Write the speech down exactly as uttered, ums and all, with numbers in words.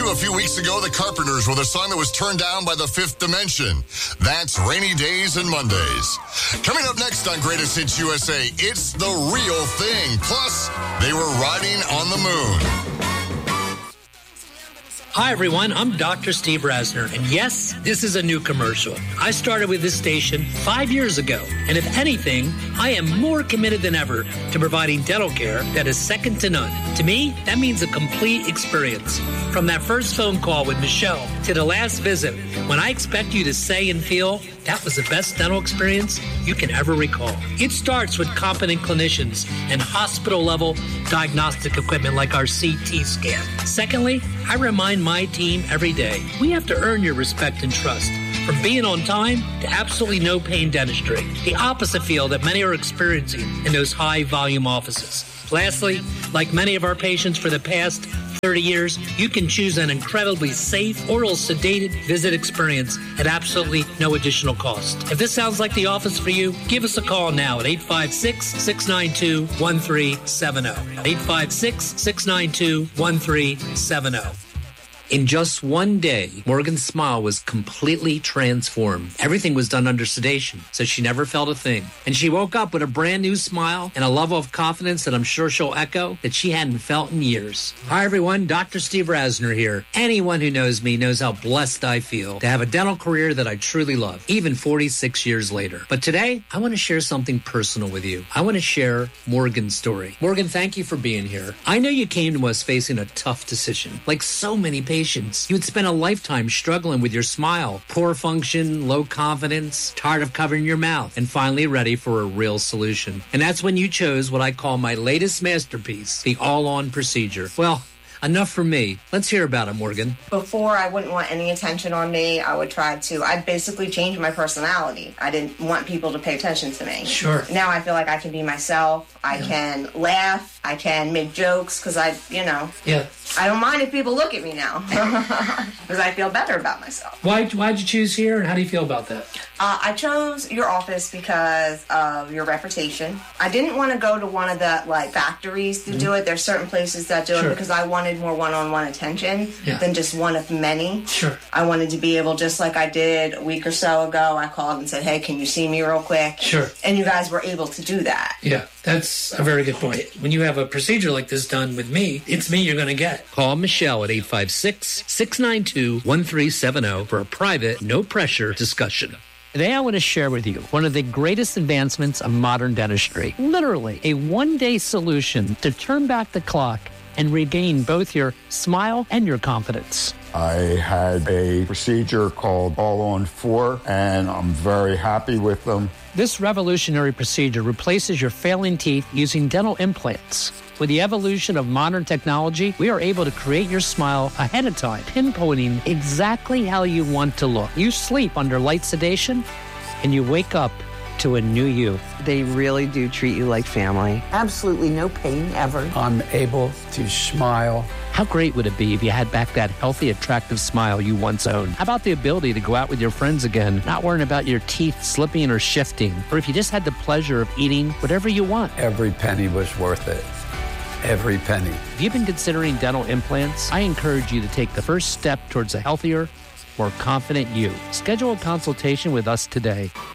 you a few weeks ago, the Carpenters with a song that was turned down by the Fifth Dimension. That's Rainy Days and Mondays. Coming up next on Greatest Hits U S A, it's The Real Thing. Plus, they were riding on the moon. Hi, everyone. I'm Doctor Steve Rasner, and yes, this is a new commercial. I started with this station five years ago, and if anything, I am more committed than ever to providing dental care that is second to none. To me, that means a complete experience. From that first phone call with Michelle to the last visit, when I expect you to say and feel that was the best dental experience you can ever recall. It starts with competent clinicians and hospital-level diagnostic equipment like our C T scan. Secondly, I remind my team every day, we have to earn your respect and trust. From being on time to absolutely no pain dentistry, the opposite feel that many are experiencing in those high-volume offices. Lastly, like many of our patients for the past thirty years, you can choose an incredibly safe, oral sedated visit experience at absolutely no additional cost. If this sounds like the office for you, give us a call now at eight five six, six nine two, one three seven zero. eight five six, six nine two, one three seven zero. In just one day, Morgan's smile was completely transformed. Everything was done under sedation, so she never felt a thing. And she woke up with a brand new smile and a level of confidence that I'm sure she'll echo that she hadn't felt in years. Hi, everyone. Doctor Steve Rasner here. Anyone who knows me knows how blessed I feel to have a dental career that I truly love, even forty-six years later. But today, I want to share something personal with you. I want to share Morgan's story. Morgan, thank you for being here. I know you came to us facing a tough decision. Like so many patients, you had spent a lifetime struggling with your smile, poor function, low confidence, tired of covering your mouth, and finally ready for a real solution. And that's when you chose what I call my latest masterpiece, the all-on procedure. Well, enough for me. Let's hear about it, Morgan. Before, I wouldn't want any attention on me. I would try to, I basically changed my personality. I didn't want people to pay attention to me. Sure. Now I feel like I can be myself. I yeah. can laugh. I can make jokes because I, you know. Yeah. I don't mind if people look at me now because I feel better about myself. Why, why'd you choose here, and how do you feel about that? Uh, I chose your office because of your reputation. I didn't want to go to one of the like factories to mm-hmm. do it. There's certain places that do sure. it because I wanted more one-on-one attention yeah. than just one of many. Sure. I wanted to be able, just like I did a week or so ago, I called and said, hey, can you see me real quick? Sure. And you guys were able to do that. Yeah, that's a very good point. When you have a procedure like this done with me, it's me you're going to get. Call Michelle at eight five six, six nine two, one three seven zero for a private, no-pressure discussion. Today I want to share with you one of the greatest advancements of modern dentistry. Literally, a one-day solution to turn back the clock and regain both your smile and your confidence. I had a procedure called All on four, and I'm very happy with them. This revolutionary procedure replaces your failing teeth using dental implants. With the evolution of modern technology, we are able to create your smile ahead of time, pinpointing exactly how you want to look. You sleep under light sedation, and you wake up to a new you. They really do treat you like family. Absolutely no pain ever. I'm able to smile. How great would it be if you had back that healthy, attractive smile you once owned? How about the ability to go out with your friends again, not worrying about your teeth slipping or shifting? Or if you just had the pleasure of eating whatever you want? Every penny was worth it. Every penny. If you've been considering dental implants, I encourage you to take the first step towards a healthier, more confident you. Schedule a consultation with us today